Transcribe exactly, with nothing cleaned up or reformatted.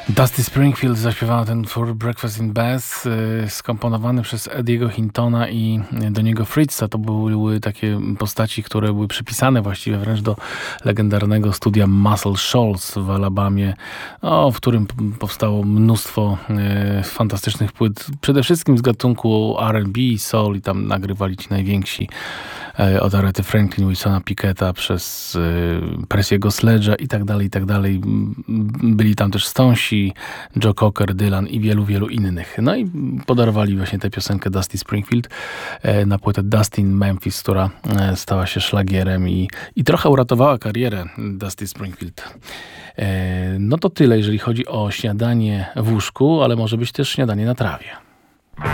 Dusty Springfield zaśpiewała ten utwór Breakfast in Bath, y, skomponowany przez Ediego Hintona i Doniego Fritza. To były takie postaci, które były przypisane właściwie wręcz do legendarnego studia Muscle Shoals w Alabamie, o, w którym p- powstało mnóstwo y, fantastycznych płyt, przede wszystkim z gatunku R and B, soul, i tam nagrywali ci najwięksi, y, od Arethy Franklin, Wilsona Picketta przez y, Pressiego Sledge'a i tak dalej, i tak dalej. Byli tam też Stonesi, Joe Cocker, Dylan i wielu, wielu innych. No i podarowali właśnie tę piosenkę Dusty Springfield e, na płytę Dusty in Memphis, która e, stała się szlagierem i, i trochę uratowała karierę Dusty Springfield. E, no to tyle, jeżeli chodzi o śniadanie w łóżku, ale może być też śniadanie na trawie.